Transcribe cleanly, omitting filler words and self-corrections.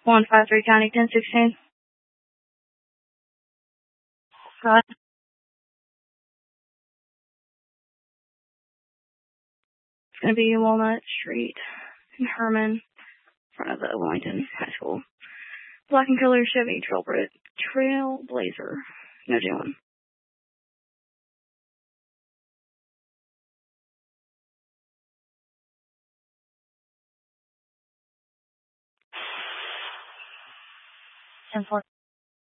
153 County 1016. Right. It's going to be Walnut Street in Herman, in front of the Wellington High School. Black and color Chevy Trailblazer. No doing.